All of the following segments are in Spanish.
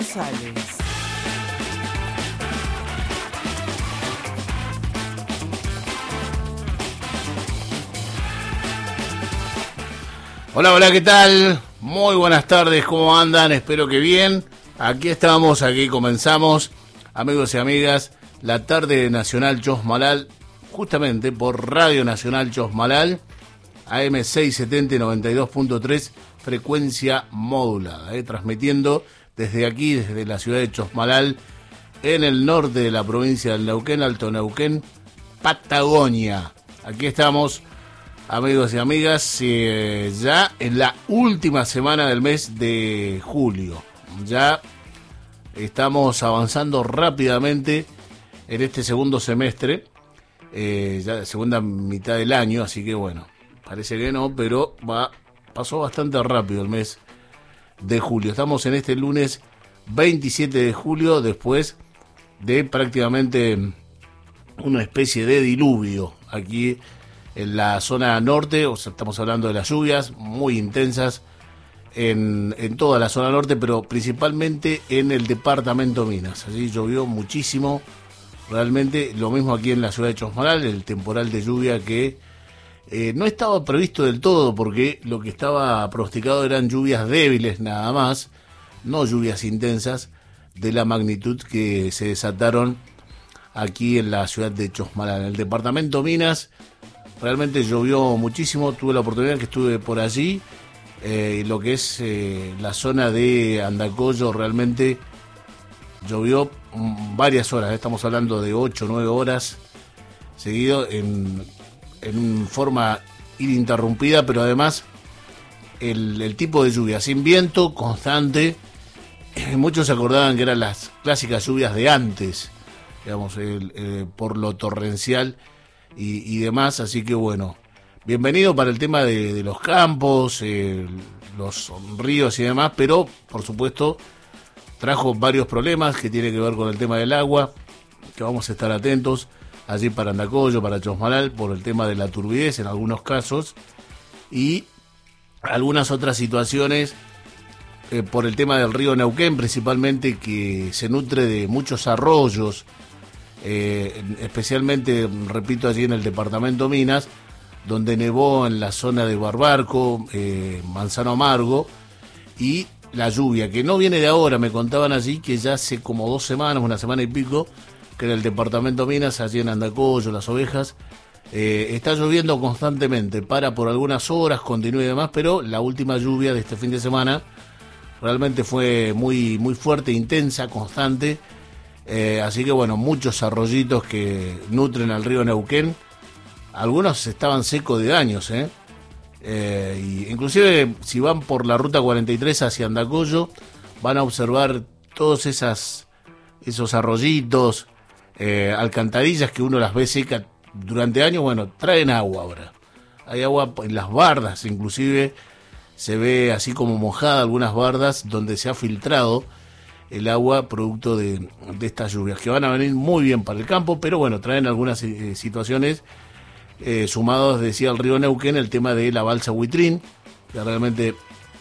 González. Hola, hola, ¿qué tal? Muy buenas tardes, ¿cómo andan? Espero que bien. Aquí estamos, aquí comenzamos, amigos y amigas, la tarde de Nacional Chosmalal, justamente por Radio Nacional Chosmalal, AM 670 92.3, frecuencia modulada, transmitiendo desde aquí, desde la ciudad de Chosmalal, en el norte de la provincia del Neuquén, Alto Neuquén, Patagonia. Aquí estamos, amigos y amigas, ya en la última semana del mes de julio. Ya estamos avanzando rápidamente en este segundo semestre, ya segunda mitad del año, así que bueno, parece que no, pero pasó bastante rápido el mes de julio. Estamos en este lunes 27 de julio, después de prácticamente una especie de diluvio aquí en la zona norte. O sea, estamos hablando de las lluvias muy intensas en toda la zona norte, pero principalmente en el departamento Minas. Allí llovió muchísimo, realmente. Lo mismo aquí en la ciudad de Chosmalal, el temporal de lluvia que no estaba previsto del todo, porque lo que estaba pronosticado eran lluvias débiles nada más, no lluvias intensas de la magnitud que se desataron aquí en la ciudad de Chosmalal. En el departamento Minas realmente llovió muchísimo. Tuve la oportunidad que estuve por allí, lo que es la zona de Andacollo, realmente llovió varias horas. Estamos hablando de 8 o 9 horas seguido en forma ininterrumpida, pero además el tipo de lluvia sin viento, constante. Muchos se acordaban que eran las clásicas lluvias de antes, digamos, por lo torrencial y demás. Así que bueno, bienvenido para el tema de los campos, los ríos y demás, pero por supuesto trajo varios problemas que tienen que ver con el tema del agua, que vamos a estar atentos allí para Andacollo, para Chosmalal, por el tema de la turbidez en algunos casos, y algunas otras situaciones por el tema del río Neuquén, principalmente, que se nutre de muchos arroyos, especialmente, repito, allí en el departamento Minas, donde nevó en la zona de Barbarco, Manzano Amargo, y la lluvia, que no viene de ahora, me contaban allí que ya hace como 2 semanas, una semana y pico, que en el departamento Minas, allí en Andacollo, Las Ovejas, está lloviendo constantemente, para por algunas horas, continúa y demás, pero la última lluvia de este fin de semana realmente fue muy, muy fuerte, intensa, constante, así que bueno, muchos arroyitos que nutren al río Neuquén. Algunos estaban secos de años, y inclusive si van por la ruta 43 hacia Andacollo, van a observar todos esos arroyitos, alcantarillas que uno las ve secas durante años. Bueno, traen agua ahora. Hay agua en las bardas, inclusive se ve así como mojada algunas bardas donde se ha filtrado el agua producto de estas lluvias, que van a venir muy bien para el campo, pero bueno, traen algunas situaciones. Sumados, decía el río Neuquén, el tema de la balsa Huitrín, que realmente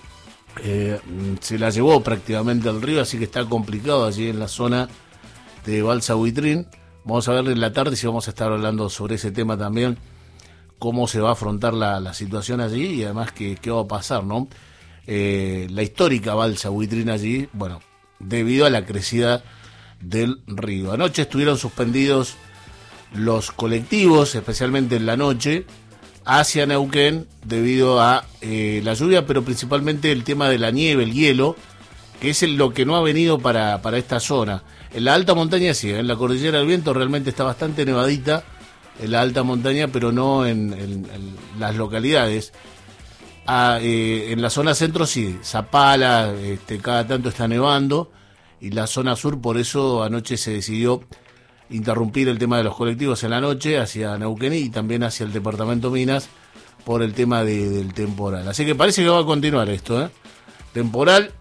se la llevó prácticamente al río, así que está complicado allí en la zona de balsa Huitrín. Vamos a ver en la tarde si vamos a estar hablando sobre ese tema también, cómo se va a afrontar la situación allí y además qué va a pasar, ¿no? La histórica balsa Huitrín allí, bueno, debido a la crecida del río. Anoche estuvieron suspendidos los colectivos, especialmente en la noche, hacia Neuquén, debido a la lluvia, pero principalmente el tema de la nieve, el hielo, que es lo que no ha venido para esta zona. En la alta montaña sí, en la cordillera del Viento realmente está bastante nevadita en la alta montaña, pero no en las localidades. En la zona centro sí, Zapala, cada tanto está nevando, y la zona sur, por eso anoche se decidió interrumpir el tema de los colectivos en la noche hacia Neuquén y también hacia el departamento Minas por el tema del temporal. Así que parece que va a continuar esto, temporal.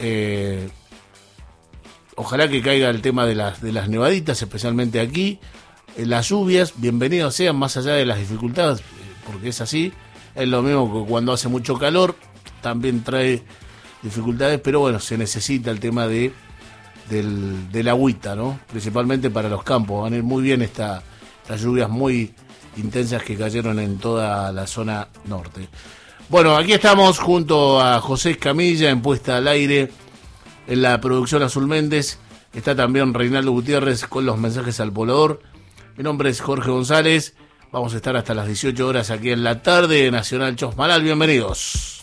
Ojalá que caiga el tema de las nevaditas, especialmente aquí. Las lluvias, bienvenidos sean, más allá de las dificultades, porque es así. Es lo mismo que cuando hace mucho calor, también trae dificultades, pero bueno, se necesita el tema de del agüita, ¿no? Principalmente para los campos. Van a ir muy bien estas lluvias muy intensas que cayeron en toda la zona norte. Bueno, aquí estamos junto a José Escamilla en puesta al aire, en la producción Azul Méndez. Está también Reinaldo Gutiérrez con los mensajes al volador. Mi nombre es Jorge González. Vamos a estar hasta las 18 horas aquí en la tarde de Nacional Chosmalal. Bienvenidos.